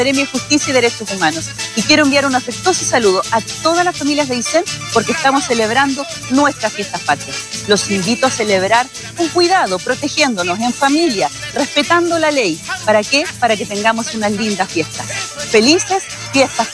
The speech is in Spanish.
Seremi de Justicia y Derechos Humanos. Y quiero enviar un afectuoso saludo a todas las familias de Aysén porque estamos celebrando nuestras fiestas patrias. Los invito a celebrar con cuidado, protegiéndonos en familia, respetando la ley. ¿Para qué? Para que tengamos unas lindas fiestas. Felices fiestas.